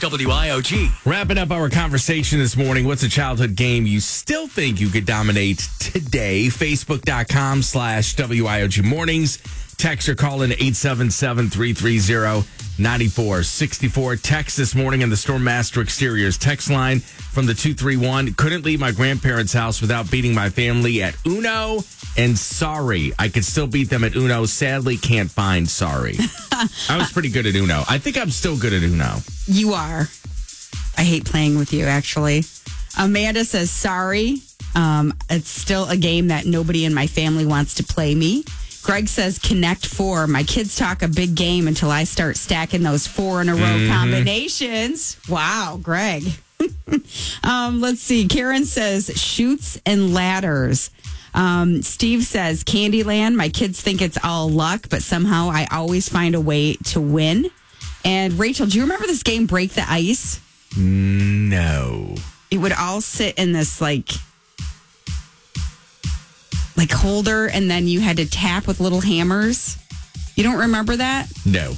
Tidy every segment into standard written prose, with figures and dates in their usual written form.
WIOG. Wrapping up our conversation this morning. What's a childhood game you still think you could dominate today? Facebook.com/WIOG mornings. Text or call in 877-330-9464. Text this morning on the Stormmaster Exteriors text line from the 231. Couldn't leave my grandparents' house without beating my family at Uno. And sorry, I could still beat them at Uno. Sadly, can't find sorry. I was pretty good at Uno. I think I'm still good at Uno. You are. I hate playing with you, actually. Amanda says, sorry. It's still a game that nobody in my family wants to play me. Greg says, Connect 4. My kids talk a big game until I start stacking those 4 in a row combinations. Wow, Greg. Let's see. Karen says, Chutes and Ladders. Steve says, Candyland. My kids think it's all luck, but somehow I always find a way to win. And Rachel, do you remember this game, Break the Ice? No. It would all sit in this like holder, and then you had to tap with little hammers. You don't remember that? No.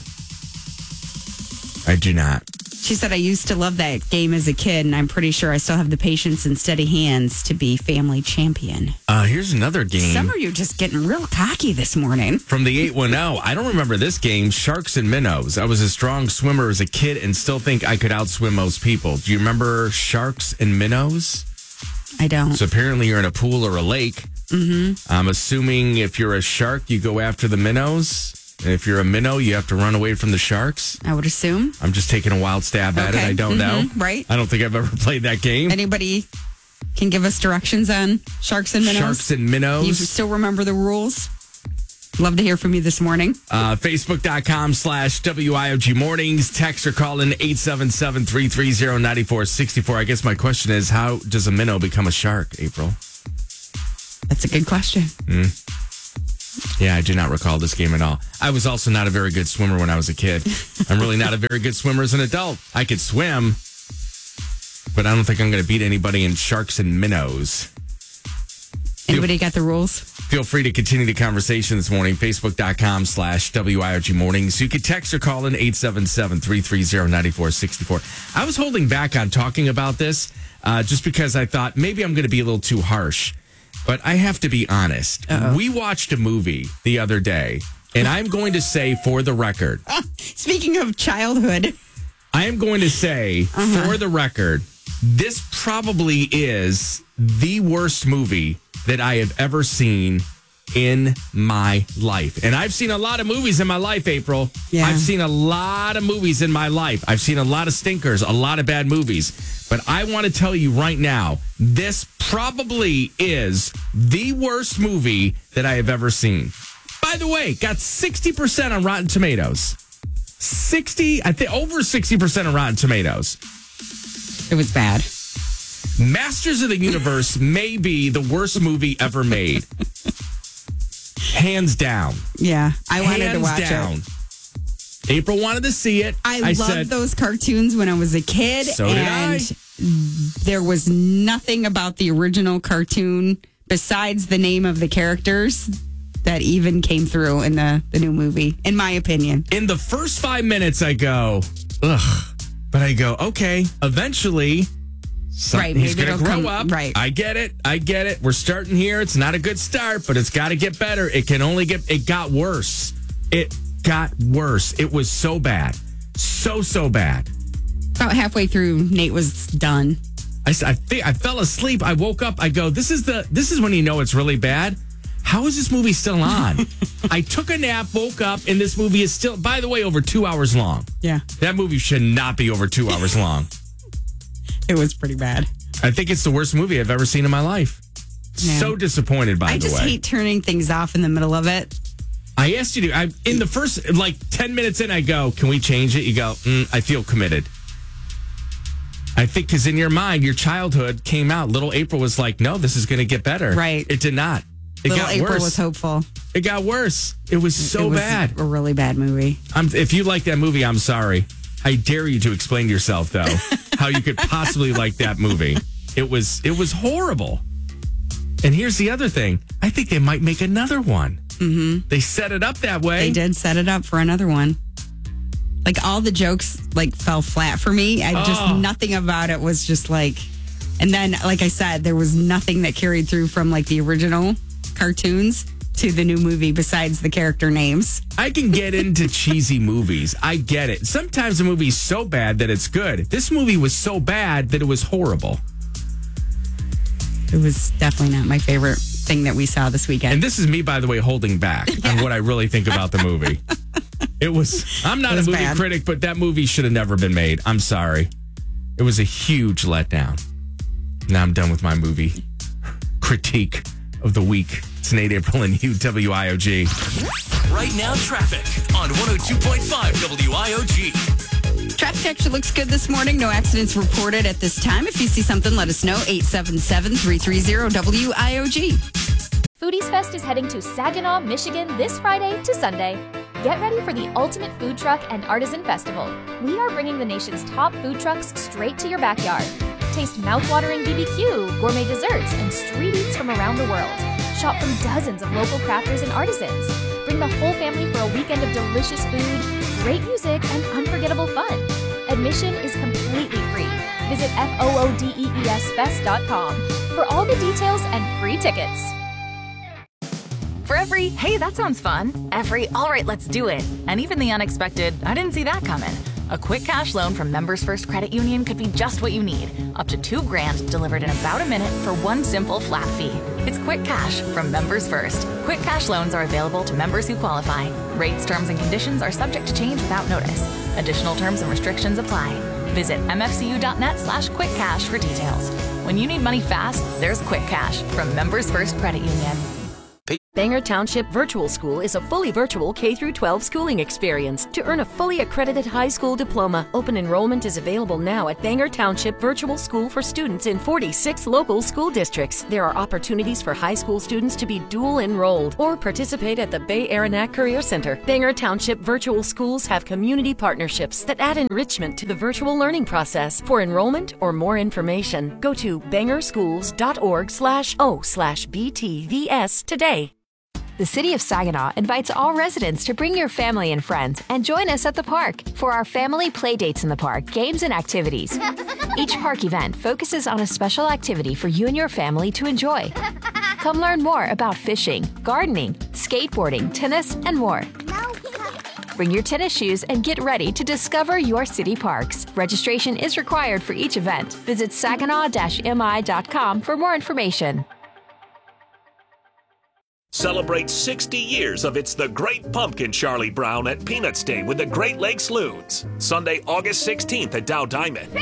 I do not. She said, I used to love that game as a kid, and I'm pretty sure I still have the patience and steady hands to be family champion. Here's another game. Some of you are just getting real cocky this morning. From the 810, I don't remember this game, Sharks and Minnows. I was a strong swimmer as a kid and still think I could outswim most people. Do you remember Sharks and Minnows? I don't. So apparently you're in a pool or a lake. Mm-hmm. I'm assuming if you're a shark, you go after the minnows. And if you're a minnow, you have to run away from the sharks. I would assume. I'm just taking a wild stab at it. I don't know. Right. I don't think I've ever played that game. Anybody can give us directions on Sharks and Minnows? Sharks and Minnows. You still remember the rules? Love to hear from you this morning. Facebook.com/WIOG mornings. Text or call in 877-330-9464. I guess my question is, how does a minnow become a shark, April? That's a good question. Yeah, I do not recall this game at all. I was also not a very good swimmer when I was a kid. I'm really not a very good swimmer as an adult. I could swim, but I don't think I'm going to beat anybody in Sharks and Minnows. Anybody got the rules? Feel free to continue the conversation this morning. Facebook.com/WIOG mornings. You can text or call in 877-330-9464. I was holding back on talking about this just because I thought maybe I'm going to be a little too harsh. But I have to be honest. Uh-oh. We watched a movie the other day, and I'm going to say for the record. Speaking of childhood. I am going to say for the record, this probably is the worst movie that I have ever seen in my life. And I've seen a lot of movies in my life, April. Yeah. I've seen a lot of movies in my life. I've seen a lot of stinkers, a lot of bad movies. But I want to tell you right now, this probably is the worst movie that I have ever seen. By the way, got 60% on Rotten Tomatoes. Over 60% on Rotten Tomatoes. It was bad. Masters of the Universe may be the worst movie ever made. Hands down. Yeah, I wanted to watch it. it. April wanted to see it. I loved those cartoons when I was a kid. So did I. There was nothing about the original cartoon besides the name of the characters that even came through in the new movie, in my opinion. In the first 5 minutes, I go, ugh. But I go, okay, eventually... he's going to grow up. Right. I get it. We're starting here. It's not a good start, but it's got to get better. It got worse. It got worse. It was so bad. So bad. About halfway through, Nate was done. I fell asleep. I woke up. I go, this is when you know it's really bad. How is this movie still on? I took a nap, woke up, and this movie is still, by the way, over 2 hours long. Yeah. That movie should not be over 2 hours long. It was pretty bad. I think it's the worst movie I've ever seen in my life. Yeah. So disappointed, by the way. I just hate turning things off in the middle of it. I asked you to. In the first, 10 minutes in, I go, can we change it? You go, I feel committed. I think because in your mind, your childhood came out. Little April was like, no, this is going to get better. Right. It did not. It Little got April worse. was hopeful. It got worse. It was so bad. A really bad movie. If you like that movie, I'm sorry. I dare you to explain to yourself, though, how you could possibly like that movie. It was horrible. And here's the other thing. I think they might make another one. Mm-hmm. They set it up that way. They did set it up for another one. Like all the jokes like fell flat for me. Nothing about it was just like, and then like I said, there was nothing that carried through from like the original cartoons to the new movie besides the character names. I can get into cheesy movies. I get it. Sometimes a movie's so bad that it's good. This movie was so bad that it was horrible. It was definitely not my favorite thing that we saw this weekend. And this is me, by the way, holding back on what I really think about the movie. I'm not a movie critic, but that movie should have never been made. I'm sorry. It was a huge letdown. Now I'm done with my movie critique of the week. It's Nate April and WIOG. Right now, traffic on 102.5 WIOG. Traffic actually looks good this morning. No accidents reported at this time. If you see something, let us know. 877-330-WIOG. Foodies Fest is heading to Saginaw, Michigan this Friday to Sunday. Get ready for the ultimate food truck and artisan festival. We are bringing the nation's top food trucks straight to your backyard. Taste mouth-watering BBQ, gourmet desserts, and street eats from around the world. Shop from dozens of local crafters and artisans. Bring the whole family for a weekend of delicious food, great music, and unforgettable fun. Admission is completely free. Visit FOODEESFest.com for all the details and free tickets. For every, hey, that sounds fun, every, all right, let's do it, and even the unexpected, I didn't see that coming. A quick cash loan from Members First Credit Union could be just what you need. Up to $2,000 delivered in about a minute for one simple flat fee. It's Quick Cash from Members First. Quick cash loans are available to members who qualify. Rates, terms, and conditions are subject to change without notice. Additional terms and restrictions apply. Visit mfcu.net/quickcash for details. When you need money fast, there's Quick Cash from Members First Credit Union. Bangor Township Virtual School is a fully virtual K-12 schooling experience. To earn a fully accredited high school diploma, open enrollment is available now at Bangor Township Virtual School for students in 46 local school districts. There are opportunities for high school students to be dual enrolled or participate at the Bay Aranac Career Center. Bangor Township Virtual Schools have community partnerships that add enrichment to the virtual learning process. For enrollment or more information, go to bangorschools.org/o/BTVS today. The City of Saginaw invites all residents to bring your family and friends and join us at the park for our family play dates in the park, games and activities. Each park event focuses on a special activity for you and your family to enjoy. Come learn more about fishing, gardening, skateboarding, tennis, and more. Bring your tennis shoes and get ready to discover your city parks. Registration is required for each event. Visit saginaw-mi.com for more information. Celebrate 60 years of It's the Great Pumpkin Charlie Brown at Peanuts Day with the Great Lakes Loons. Sunday, August 16th at Dow Diamond.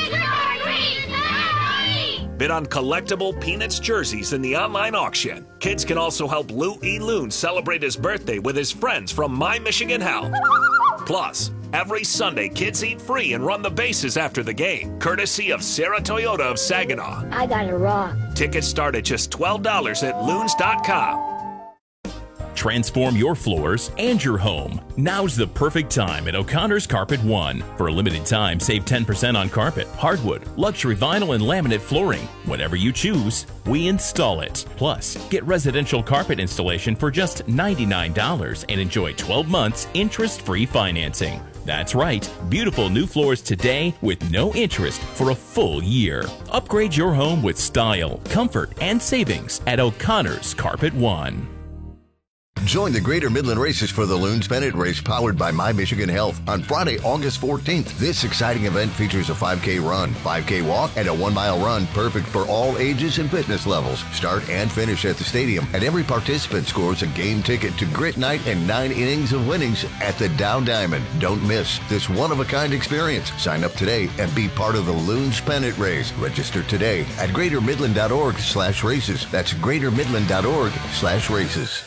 Bid on collectible Peanuts jerseys in the online auction. Kids can also help Lou E. Loon celebrate his birthday with his friends from My Michigan Health. Plus, every Sunday, kids eat free and run the bases after the game, courtesy of Sarah Toyota of Saginaw. I got a rock. Tickets start at just $12 at loons.com. Transform your floors and your home. Now's the perfect time at O'Connor's Carpet One. For a limited time, save 10% on carpet, hardwood, luxury vinyl, and laminate flooring. Whatever you choose, we install it. Plus, get residential carpet installation for just $99 and enjoy 12 months interest-free financing. That's right, beautiful new floors today with no interest for a full year. Upgrade your home with style, comfort, and savings at O'Connor's Carpet One. Join the Greater Midland Races for the Loons Pennant Race powered by My Michigan Health on Friday, August 14th. This exciting event features a 5K run, 5K walk, and a 1-mile run perfect for all ages and fitness levels. Start and finish at the stadium, and every participant scores a game ticket to Grit Night and 9 innings of winnings at the Dow Diamond. Don't miss this one-of-a-kind experience. Sign up today and be part of the Loons Pennant Race. Register today at greatermidland.org/races. That's greatermidland.org/races.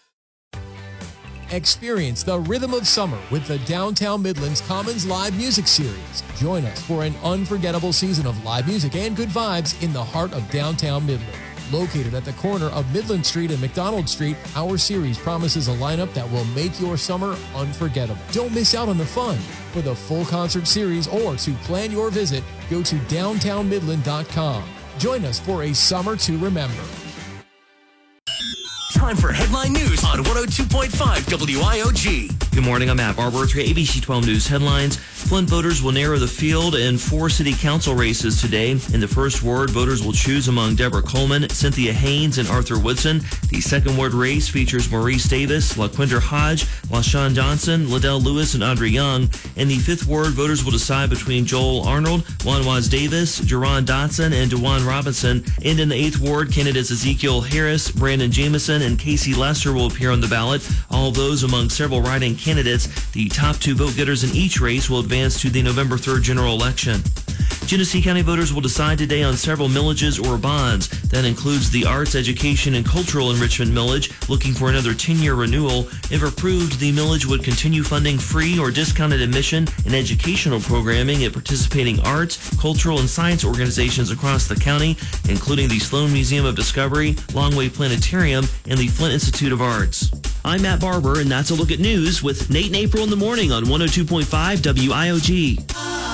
Experience the rhythm of summer with the Downtown Midlands Commons Live Music Series. Join us for an unforgettable season of live music and good vibes in the heart of downtown Midland. Located at the corner of Midland Street and McDonald Street, our series promises a lineup that will make your summer unforgettable. Don't miss out on the fun. For the full concert series or to plan your visit, go to downtownmidland.com. Join us for a summer to remember. time for headline news on 102.5 WIOG. Good morning, I'm Matt Barber. With your ABC 12 News headlines. Flint voters will narrow the field in 4 city council races today. In the first ward, voters will choose among Deborah Coleman, Cynthia Haynes, and Arthur Woodson. The second ward race features Maurice Davis, LaQuinter Hodge, LaShawn Johnson, Liddell Lewis, and Audrey Young. In the fifth ward, voters will decide between Joel Arnold, Wanwaz Davis, Jerron Dotson, and DeJuan Robinson. And in the eighth ward, candidates Ezekiel Harris, Brandon Jameson, and Casey Lester will appear on the ballot. All of those among several write-in candidates. The top 2 vote-getters in each race will advance to the November 3rd general election. Genesee County voters will decide today on several millages or bonds. That includes the Arts, Education, and Cultural Enrichment millage, looking for another 10-year renewal. If approved, the millage would continue funding free or discounted admission and educational programming at participating arts, cultural, and science organizations across the county, including the Sloan Museum of Discovery, Longway Planetarium, and the Flint Institute of Arts. I'm Matt Barber, and that's a look at news with Nate and April in the morning on 102.5 WIOG.